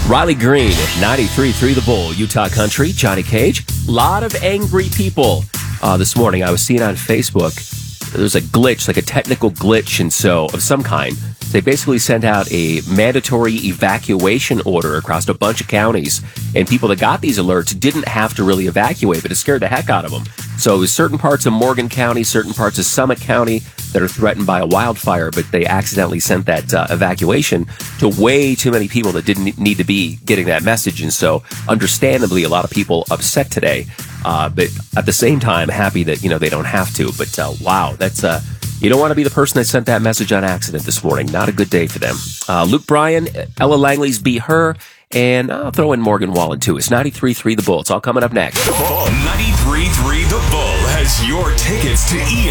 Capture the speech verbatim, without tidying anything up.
Riley Green, ninety-three point three The Bull, Utah Country, Johnny Cage. A lot of angry people uh, this morning. I was seeing on Facebook, there's a glitch, like a technical glitch, and so of some kind. They basically sent out a mandatory evacuation order across a bunch of counties, and people that got these alerts didn't have to really evacuate, but it scared the heck out of them. So it was certain parts of Morgan County, certain parts of Summit County that are threatened by a wildfire, but they accidentally sent that uh, evacuation to way too many people that didn't need to be getting that message. And so, understandably, a lot of people upset today, uh, but at the same time, happy that, you know, they don't have to. But uh, wow, that's... Uh, You don't want to be the person that sent that message on accident this morning. Not a good day for them. Uh, Luke Bryan, Ella Langley's Be Her, and I'll throw in Morgan Wallen, too. It's ninety-three point three The Bull. It's all coming up next. ninety-three point three The Bull has your tickets to Ian.